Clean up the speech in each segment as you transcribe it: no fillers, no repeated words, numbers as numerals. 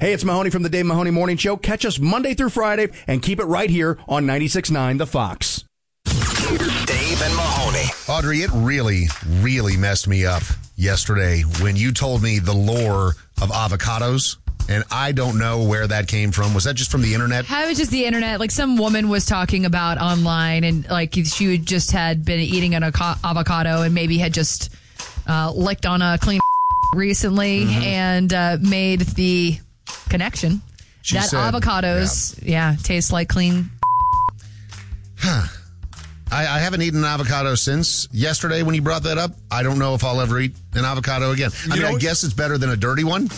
Hey, it's Mahoney from the Dave Mahoney Morning Show. Catch us Monday through Friday and keep it right here on 96.9 The Fox. Dave and Mahoney. Audrey, it really, really messed me up yesterday when you told me the lore of avocados, and I don't know where that came from. Was that just from the internet? It was just the internet. Like, some woman was talking about online, and like she just had been eating an avocado and maybe had just licked on a clean recently and made the connection She that said, avocados, taste like clean. I haven't eaten an avocado since yesterday when you brought that up. I don't know if I'll ever eat an avocado again. I guess it's better than a dirty one.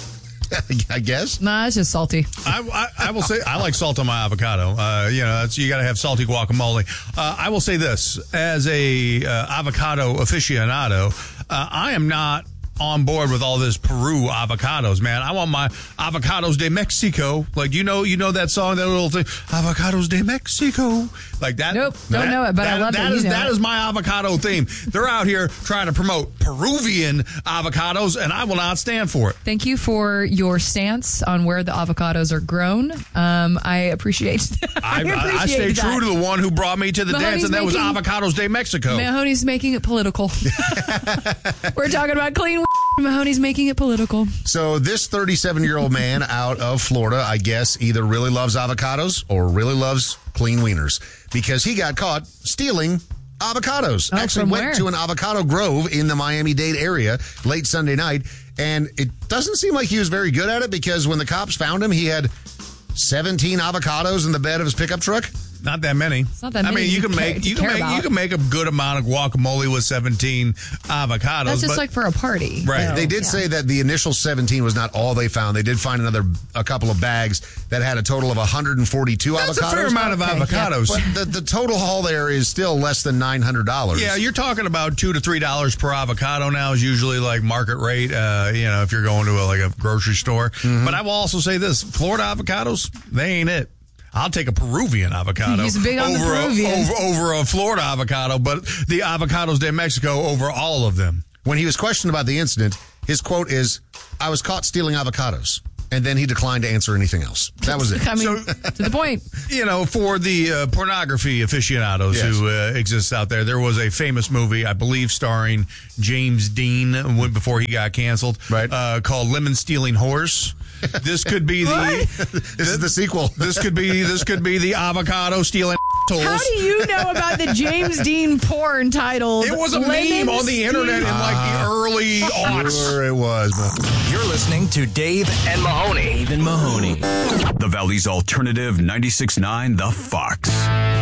I guess. Nah, it's just salty. I will say I like salt on my avocado. You got to have salty guacamole. I will say this, as a avocado aficionado, I am not on board with all this Peru avocados, man. I want my avocados de Mexico. Like, you know that song, that little thing, avocados de Mexico. Like that. Nope, don't know it, but I love it. That is my avocado theme. They're out here trying to promote Peruvian avocados, and I will not stand for it. Thank you for your stance on where the avocados are grown. I appreciate that. I stay true to the one who brought me to the dance, and that was avocados de Mexico. Mahoney's making it political. We're talking about clean. Mahoney's making it political. So this 37-year-old man out of Florida, I guess, either really loves avocados or really loves clean wieners, because he got caught stealing avocados. Actually went to an avocado grove in the Miami-Dade area late Sunday night, and it doesn't seem like he was very good at it, because when the cops found him, he had 17 avocados in the bed of his pickup truck. Not that many. It's not that many. I mean, you can make a good amount of guacamole with 17 avocados. That's just like for a party. Right. So, They did say that the initial 17 was not all they found. They did find a couple of bags that had a total of 142 avocados. That's a fair amount of avocados. Yeah. But the total haul there is still less than $900. Yeah, you're talking about $2 to $3 per avocado now is usually like market rate, if you're going to a grocery store. Mm-hmm. But I will also say this, Florida avocados, they ain't it. I'll take a Peruvian avocado He's big on the Peruvians. over a Florida avocado, but the avocados de Mexico over all of them. When he was questioned about the incident, his quote is, "I was caught stealing avocados." And then he declined to answer anything else. That was it. I mean, to the point. For the pornography aficionados who exist out there, there was a famous movie, I believe, starring James Dean before he got canceled, right? Called Lemon Stealing Horse. This could be This is the sequel. This could be the avocado stealing. How do you know about the James Dean porn titled? It was a meme on the internet in the early aughts. Sure it was. You're listening to Dave and Mahoney. Dave and Mahoney. The Valley's alternative 96.9 The Fox.